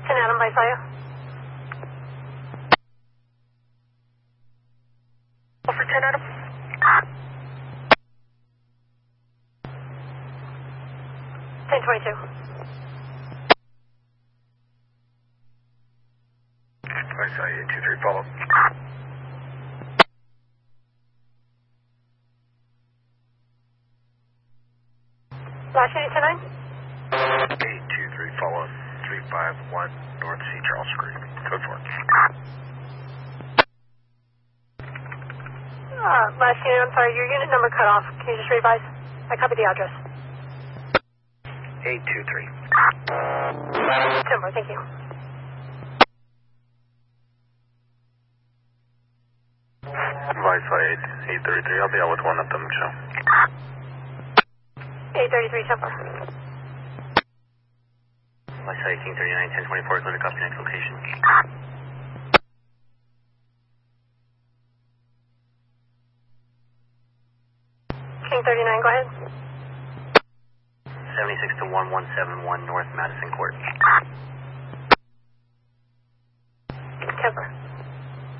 10 Adam, Visalia. For 10 Adam. Ten 22. Visalia 823, follow. Last unit 10-9. 823, follow. 351 North C. Charles Street. Code 4. Last unit, I'm sorry, your unit number cut off. Can you just revise? I copied the address. 823. Timber, thank you. Visalia 833, I'll be out with one of them, show. 833 Timber. Visalia 1839, 1024, go to copy next location. King 39, go ahead. 76 to 1171 North Madison Court. Timber.